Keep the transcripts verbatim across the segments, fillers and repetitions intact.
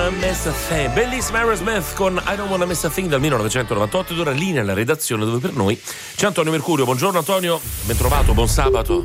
Wanna Miss a Thing. Bellissima Aerosmith con I Don't Wanna Miss a Thing dal millenovecentonovantotto, ed ora linea alla redazione dove per noi c'è Antonio Mercurio. Buongiorno Antonio, ben trovato, buon sabato.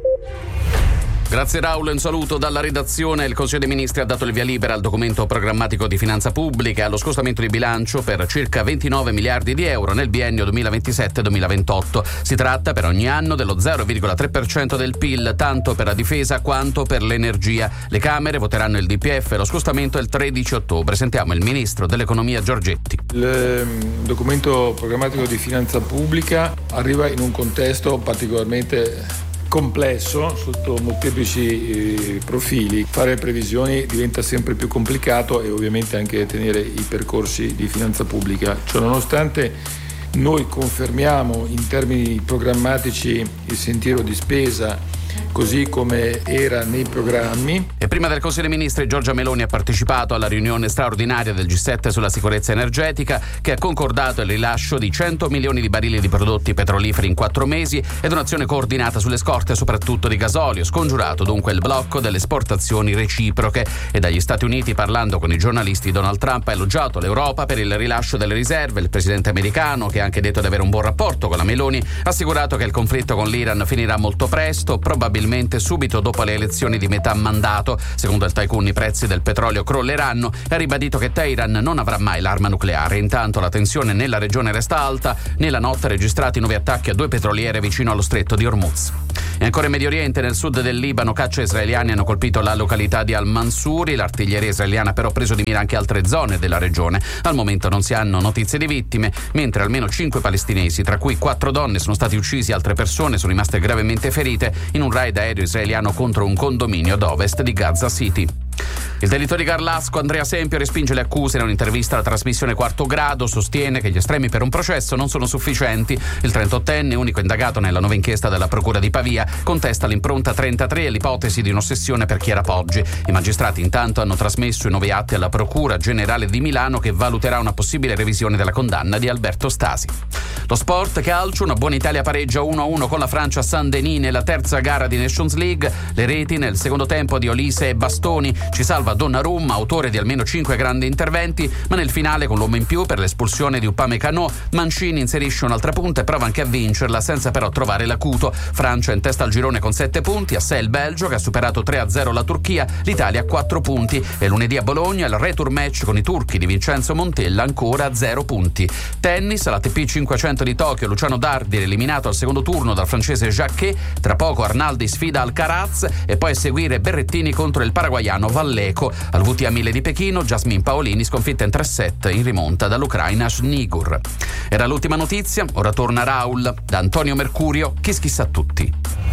Grazie Raul, un saluto dalla redazione. Il Consiglio dei Ministri ha dato il via libera al documento programmatico di finanza pubblica e allo scostamento di bilancio per circa ventinove miliardi di euro nel biennio duemilaventisette duemilaventotto. Si tratta per ogni anno dello zero virgola tre per cento del P I L, tanto per la difesa quanto per l'energia. Le Camere voteranno il D P F e lo scostamento il tredici ottobre. Sentiamo il Ministro dell'Economia Giorgetti. Il documento programmatico di finanza pubblica arriva in un contesto particolarmente complesso sotto molteplici eh, profili. Fare previsioni diventa sempre più complicato e ovviamente anche tenere i percorsi di finanza pubblica. Ciò nonostante noi confermiamo in termini programmatici il sentiero di spesa così come era nei programmi. E prima del Consiglio dei Ministri, Giorgia Meloni ha partecipato alla riunione straordinaria del G sette sulla sicurezza energetica, che ha concordato il rilascio di cento milioni di barili di prodotti petroliferi in quattro mesi ed un'azione coordinata sulle scorte soprattutto di gasolio, scongiurato dunque il blocco delle esportazioni reciproche. E dagli Stati Uniti, parlando con i giornalisti, Donald Trump ha elogiato l'Europa per il rilascio delle riserve. Il presidente americano, che ha anche detto di avere un buon rapporto con la Meloni, ha assicurato che il conflitto con l'Iran finirà molto presto, probabilmente subito dopo le elezioni di metà mandato. Secondo il tycoon i prezzi del petrolio crolleranno e ha ribadito che Teheran non avrà mai l'arma nucleare. Intanto la tensione nella regione resta alta. Nella notte registrati nuovi attacchi a due petroliere vicino allo stretto di Hormuz. E ancora in Medio Oriente, nel sud del Libano, caccia israeliani hanno colpito la località di Al-Mansuri. L'artiglieria israeliana però ha preso di mira anche altre zone della regione. Al momento non si hanno notizie di vittime, mentre almeno cinque palestinesi, tra cui quattro donne, sono stati uccisi, altre persone sono rimaste gravemente ferite in un raid aereo israeliano contro un condominio ad ovest di Gaza City. Il delitto di Garlasco, Andrea Sempio, respinge le accuse in un'intervista alla trasmissione Quarto Grado. Sostiene che gli estremi per un processo non sono sufficienti. Il trentottenne, unico indagato nella nuova inchiesta della Procura di Pavia, contesta l'impronta trentatré e l'ipotesi di un'ossessione per Chiara Poggi. I magistrati intanto hanno trasmesso i nuovi atti alla Procura Generale di Milano, che valuterà una possibile revisione della condanna di Alberto Stasi. Lo sport calcio, una buona Italia pareggia uno a uno con la Francia a Saint-Denis nella terza gara di Nations League. Le reti nel secondo tempo di Olise e Bastoni. Ci salva Donnarumma, autore di almeno cinque grandi interventi, ma nel finale, con l'uomo in più per l'espulsione di Upamecano, Mancini inserisce un'altra punta e prova anche a vincerla, senza però trovare l'acuto. Francia in testa al girone con sette punti, a sé il Belgio che ha superato tre a zero la Turchia, l'Italia a quattro punti. E lunedì a Bologna il retur match con i turchi di Vincenzo Montella, ancora a zero punti. Tennis, all'A T P cinquecento di Tokyo, Luciano Dardi eliminato al secondo turno dal francese Jacquet. Tra poco Arnaldi sfida Alcaraz e poi a seguire Berrettini contro il paraguaiano Valleco. Al W T A mille di Pechino, Jasmine Paolini sconfitta in tre set in rimonta dall'Ucraina Snigur. Era l'ultima notizia, ora torna Raul. Da Antonio Mercurio, Kiss Kiss a tutti.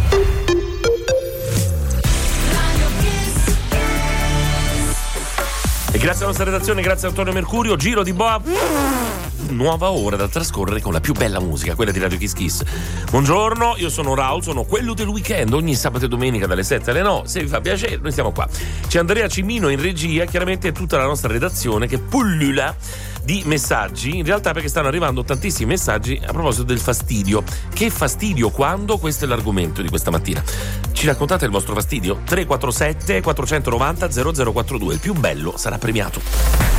E grazie alla nostra redazione, grazie a Antonio Mercurio, giro di boa. Nuova ora da trascorrere con la più bella musica, quella di Radio Kiss Kiss. Buongiorno, io sono Raul, sono quello del weekend, ogni sabato e domenica dalle sette alle nove, se vi fa piacere noi siamo qua. C'è Andrea Cimino in regia, chiaramente tutta la nostra redazione che pullula di messaggi, in realtà perché stanno arrivando tantissimi messaggi a proposito del fastidio. Che fastidio quando? Questo è l'argomento di questa mattina. Ci raccontate il vostro fastidio? tre quattro sette quattro nove zero zero zero quattro due, il più bello sarà premiato.